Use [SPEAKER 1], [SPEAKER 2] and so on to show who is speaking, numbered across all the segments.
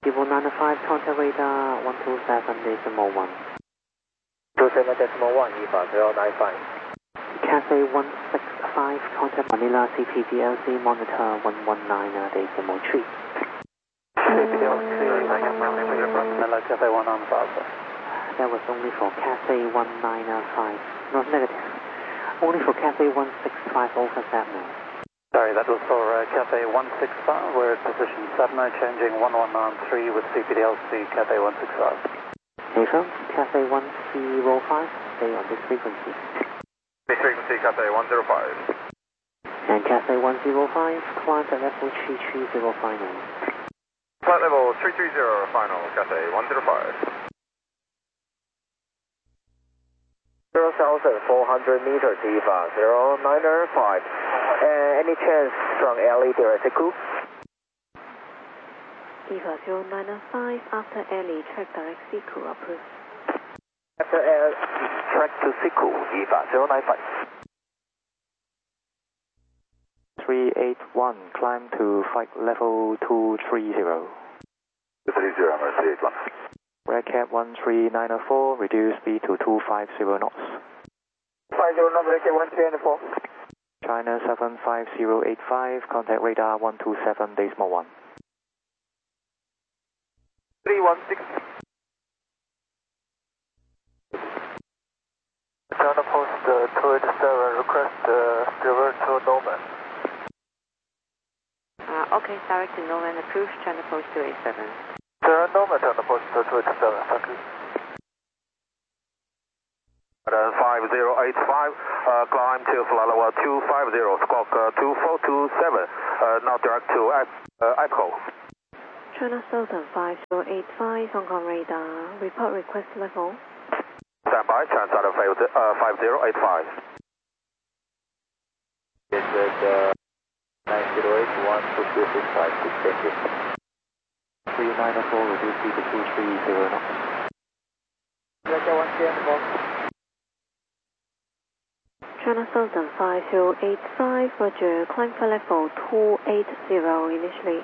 [SPEAKER 1] Evo 905, contact radar 127.1.
[SPEAKER 2] 27.1, EVA 095.
[SPEAKER 1] Cathay 165, contact Manila CPDLC monitor 119.3.
[SPEAKER 2] Manila Cathay 195.
[SPEAKER 1] That was only for Cathay 1905. No, negative. Only for Cathay 165 over Sabno.
[SPEAKER 2] Sorry, that was for Cathay 165. We're at position 7, changing 1193 with CPDLC Cathay 165.
[SPEAKER 1] Affirm, Cathay 105, stay on this frequency.
[SPEAKER 3] This frequency, Cathay 105.
[SPEAKER 1] And Cathay 105, climb at level 330 final.
[SPEAKER 3] Flight level 330, final, Cathay 105.
[SPEAKER 2] 0,400 meters, EVA 095. Any chance from LA direct Siku?
[SPEAKER 1] EVA 095, after LA, track direct Siku, approved.
[SPEAKER 2] After LA, track to Siku, EVA 095.
[SPEAKER 4] 381, climb to flight level 230.
[SPEAKER 3] 230, I'm 381.
[SPEAKER 4] Red Cap 13904, reduce speed to 250 knots.
[SPEAKER 2] 50 knots, Red Cap 13904.
[SPEAKER 4] China 75085, contact radar 127.1.
[SPEAKER 2] 316. China Post 287, request divert to Norman.
[SPEAKER 1] Okay, direct to Norman, approved, China Post 287.
[SPEAKER 2] Norman, China Post 287, thank you.
[SPEAKER 3] 5085, climb to flight level 250, squawk 2427, now direct to IPCO.
[SPEAKER 1] China Southern 5085, Hong Kong radar, report request level.
[SPEAKER 3] Stand by, China Southern 5085.
[SPEAKER 2] This is 9081 to 2656, thank you.
[SPEAKER 4] 3904, reduce speed to 230 knots.
[SPEAKER 2] Red Cap 13904.
[SPEAKER 1] China Southern 5085, roger, climb for level 280 initially.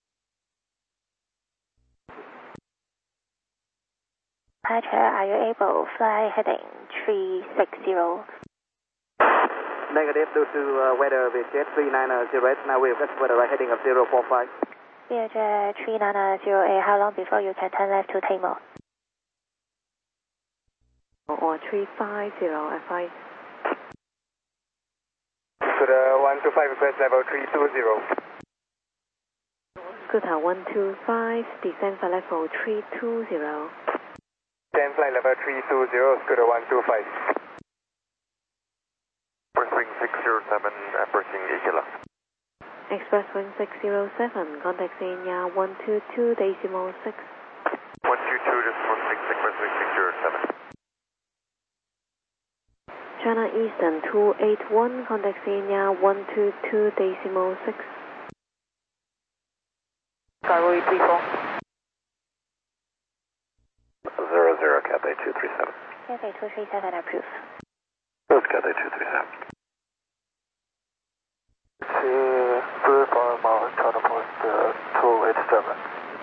[SPEAKER 5] Departure, are you able? Fly heading 360.
[SPEAKER 2] Negative, due to weather with jet 390, now we've got for the right heading of 045.
[SPEAKER 5] Viager 39008, how long before you can turn left to Tamor?
[SPEAKER 1] Or 350, FI.
[SPEAKER 2] To the 125, request level 320.
[SPEAKER 1] Scooter 125, descend for level 320.
[SPEAKER 2] 10 flight level 320, Scooter 125.
[SPEAKER 3] Express wing 607, approaching Ikela.
[SPEAKER 1] Express wing 607, contact Xenia 122.6.
[SPEAKER 3] 122.6, express wing 607.
[SPEAKER 1] China Eastern 281, contact Xenia 122.6.
[SPEAKER 2] Cargo 834.
[SPEAKER 3] 00, Cathay 237.
[SPEAKER 5] Cathay 237, approved.
[SPEAKER 3] That's Cathay 237.
[SPEAKER 2] Blue Farm, China Post 287.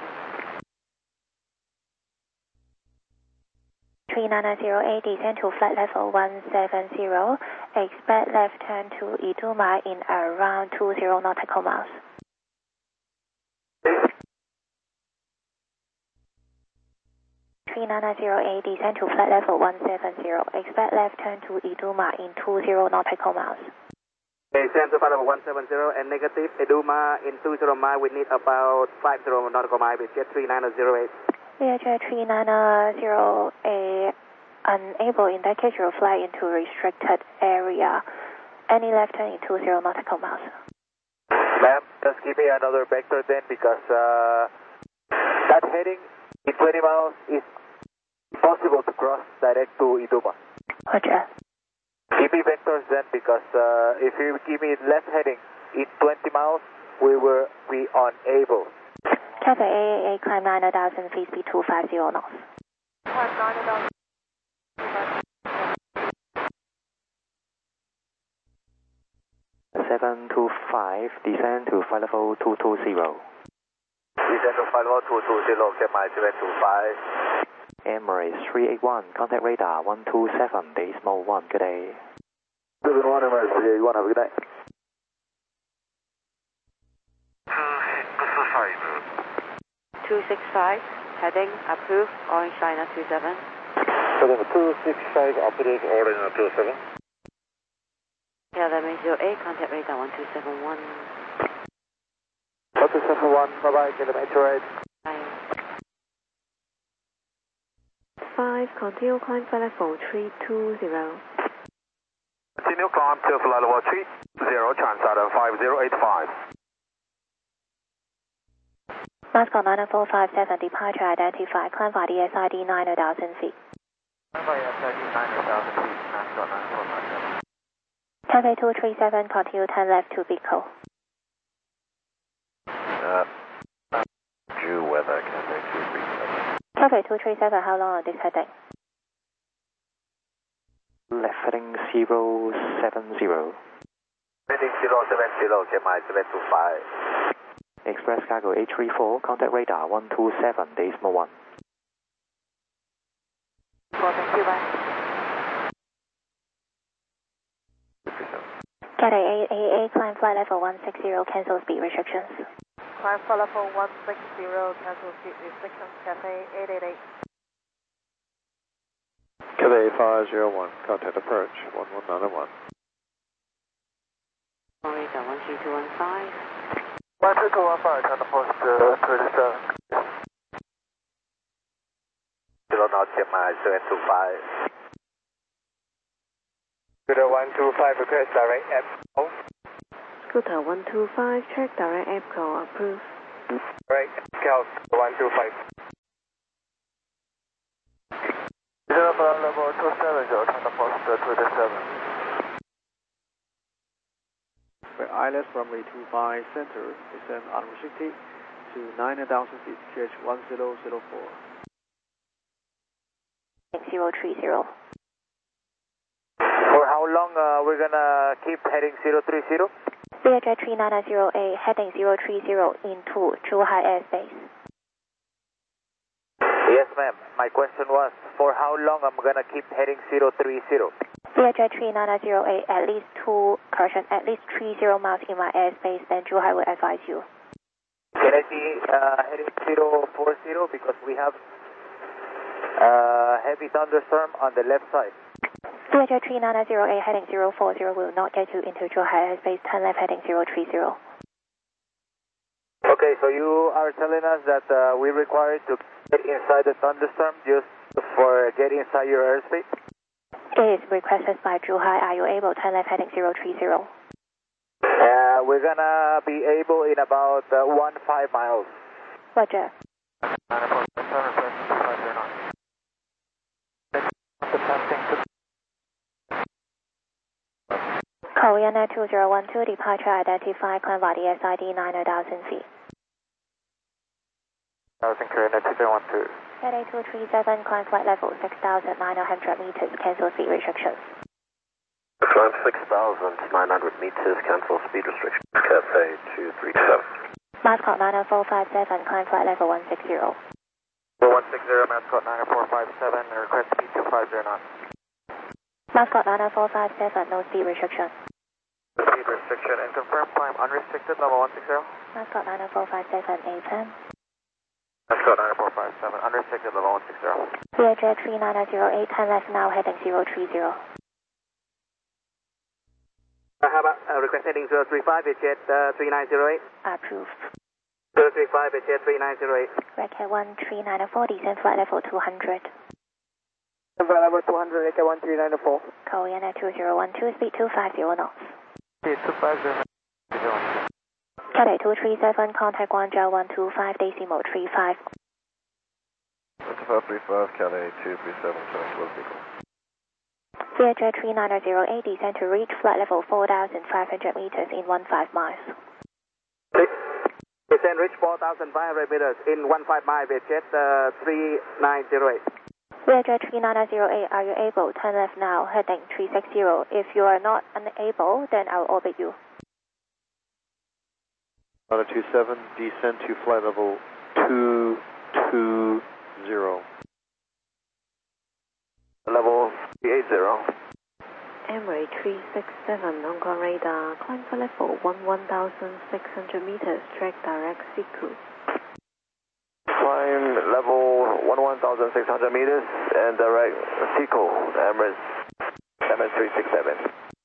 [SPEAKER 5] 39008, descend to flight level 170. Expect left turn to Iduma in around 20 nautical miles. Descend to flight level 170. Expect left turn to Iduma in 20 nautical miles.
[SPEAKER 2] Descend to flight level 170 and negative, Iduma in 20 miles, we need about 50 nautical miles with jet 3908.
[SPEAKER 5] Viager 39008, unable, indicate your flight into restricted area. Any left turn in 20 nautical miles.
[SPEAKER 2] Ma'am, just give me another vector then because that heading in 20 miles is possible to cross direct to Iduma.
[SPEAKER 5] Roger.
[SPEAKER 2] Give me vectors then because if you give me left heading in 20 miles, we will be unable.
[SPEAKER 5] Cathay AAA, climb 9,000 feet, speed 250 knots.
[SPEAKER 2] Climb 9,000.
[SPEAKER 4] 725, descend to flight level 220.
[SPEAKER 2] descend to flight level 220, get my 725.
[SPEAKER 4] Emirates 381, contact radar 127, decimal 1, good day.
[SPEAKER 2] 7-1 Emirates 381, have a good night.
[SPEAKER 6] 265, heading approved, Orange China 27.
[SPEAKER 3] Heading 265, approved, Orange 27.
[SPEAKER 6] KLM 808, contact radar 1271.
[SPEAKER 2] 1271, bye-bye, KLM 808.
[SPEAKER 6] Bye.
[SPEAKER 1] 5, continue climb flight level 320.
[SPEAKER 3] Continue climb to flight level 30, Transat 5085.
[SPEAKER 5] Moscow 9457, departure identified, climb for DSID 90,000 feet.
[SPEAKER 2] Climb for DSID 90,000 feet, Moscow 9457.
[SPEAKER 5] Cathay 237, continue 10 left to Bico.
[SPEAKER 2] Due weather, Cathay 237.
[SPEAKER 5] Cathay 237, how long on this heading?
[SPEAKER 4] Left heading 070.
[SPEAKER 2] Heading 070, get my 725.
[SPEAKER 4] Express cargo 834, contact radar 127, decimal 1.
[SPEAKER 6] Thank you, bye.
[SPEAKER 5] Cathay 888, climb flight level 160, cancel speed restrictions.
[SPEAKER 6] Climb flight level 160, cancel speed restrictions, Cathay 888.
[SPEAKER 7] Cathay 501, contact approach 11901.
[SPEAKER 6] Radar 13215.
[SPEAKER 2] 13215, on the post 37. 0 knot, get my 725. Scooter 125, request direct EPCO.
[SPEAKER 1] Scooter 125, check direct EPCO, approved.
[SPEAKER 2] Direct EPCO 125. 0 for level 270, on the post 27.
[SPEAKER 7] ILS runway 25 center, descend unrestricted to 9,000 feet, QH 1004.
[SPEAKER 5] 030.
[SPEAKER 2] For how long we're gonna keep heading 030?
[SPEAKER 5] Learjet 39008, heading 030 into Zhuhai airspace.
[SPEAKER 2] Yes, ma'am. My question was, for how long I'm gonna keep heading 030?
[SPEAKER 5] Learjet 39008, at least 30 miles in my airspace, then Zhuhai will advise you.
[SPEAKER 2] Can I be heading 040 because we have heavy thunderstorm on the left side?
[SPEAKER 5] Learjet 39008, heading 040 will not get you into Zhuhai airspace, turn left heading 030.
[SPEAKER 2] Okay, so you are telling us that we're required to get inside the thunderstorm just for get inside your airspace?
[SPEAKER 5] It is requested by Zhuhai. Are you able to turn left heading 030?
[SPEAKER 2] We're gonna be able in about 15 miles.
[SPEAKER 5] Roger. Korean Air 2012, departure identified, climb for DSID 90,000 feet.
[SPEAKER 2] Korean Air 2012.
[SPEAKER 5] Cathay 237, climb flight level 6,900 meters, cancel speed restrictions.
[SPEAKER 3] Climb 6,900 meters, cancel speed restrictions, Cathay 237.
[SPEAKER 5] Mascot 90457, climb flight level 160.
[SPEAKER 2] 160, Mascot 9457, request speed 250 knots.
[SPEAKER 5] Mascot 90457, no speed restriction.
[SPEAKER 2] Speed restriction and confirm climb unrestricted level 160.
[SPEAKER 5] Mascot 90457, AFM.
[SPEAKER 2] Mascot 9457, unrestricted level 160.
[SPEAKER 5] Learjet 39008, turn left now, heading 030.
[SPEAKER 2] How about request heading 035, Jet 3908?
[SPEAKER 5] Approved.
[SPEAKER 2] 035, Jet 3908.
[SPEAKER 5] Racket 13904, descend flight level 200.
[SPEAKER 2] Flight level 200, Racket 13904.
[SPEAKER 5] Korean Air 2012, speed 250 knots.
[SPEAKER 2] Speed 250.
[SPEAKER 5] Cathay 237, contact Guangzhou 125, decimal 35.
[SPEAKER 7] 2535, Cathay 237, transfer vehicle.
[SPEAKER 5] Learjet 39008, descend to reach flight level 4,500 meters in 15 miles.
[SPEAKER 2] Descend reach 4,500 meters in 15 miles, Jet 3908.
[SPEAKER 5] Learjet 39008, are you able? Turn left now, heading 360. If you are not unable, then I'll orbit you.
[SPEAKER 7] 927, descend to flight level 220.
[SPEAKER 2] Level 380.
[SPEAKER 6] Emirates 367, Hong Kong radar, climb for level 11,600 meters, track direct Siku.
[SPEAKER 2] Climb level 11,600 meters and direct Siku, Emirates 367.